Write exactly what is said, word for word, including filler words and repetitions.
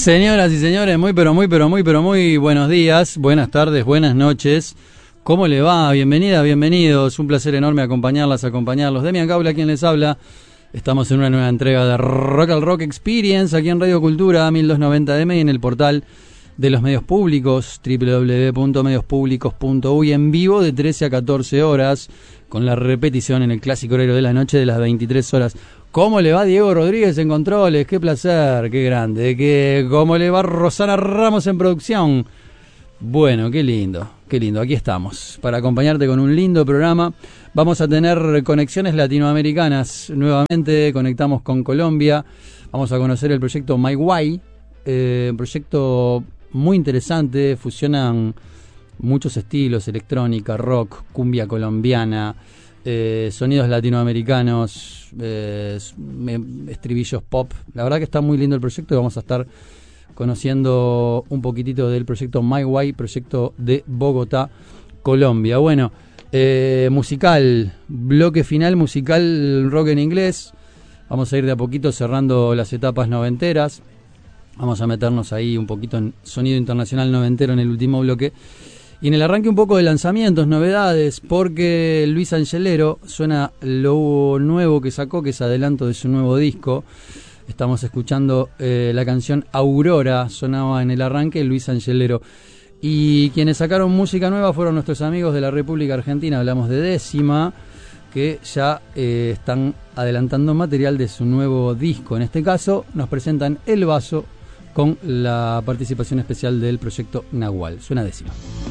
Señoras y señores, muy pero muy pero muy pero muy buenos días, buenas tardes, buenas noches. ¿Cómo le va? Bienvenida, bienvenidos. Un placer enorme acompañarlas, acompañarlos. Demian Gaula, quien les habla. Estamos en una nueva entrega de Rock al Rock Experience aquí en Radio Cultura mil doscientos noventa eme y en el portal de los medios públicos doble u doble u doble u punto medios públicos punto uy en vivo de trece a catorce horas con la repetición en el clásico horario de la noche de las veintitrés horas. ¿Cómo le va Diego Rodríguez en controles? Qué placer, qué grande. ¿Qué, ¿Cómo le va Rosana Ramos en producción? Bueno, qué lindo, qué lindo. Aquí estamos para acompañarte con un lindo programa. Vamos a tener conexiones latinoamericanas. Nuevamente conectamos con Colombia. Vamos a conocer el proyecto My Way, eh, un proyecto muy interesante. Fusionan muchos estilos: electrónica, rock, cumbia colombiana, eh, sonidos latinoamericanos, eh, estribillos pop. La verdad que está muy lindo el proyecto y vamos a estar conociendo un poquitito del proyecto My Way, proyecto de Bogotá, Colombia. Bueno, eh, musical, bloque final musical, rock en inglés. Vamos a ir de a poquito cerrando las etapas noventeras. Vamos a meternos ahí un poquito en sonido internacional noventero en el último bloque. Y en el arranque un poco de lanzamientos, novedades, porque Luis Angelero suena lo nuevo que sacó, que es adelanto de su nuevo disco. Estamos escuchando eh, la canción Aurora, sonaba en el arranque Luis Angelero. Y quienes sacaron música nueva fueron nuestros amigos de la República Argentina. Hablamos de Décima, que ya eh, están adelantando material de su nuevo disco. En este caso nos presentan El Vaso con la participación especial del proyecto Nahual. Suena Décima.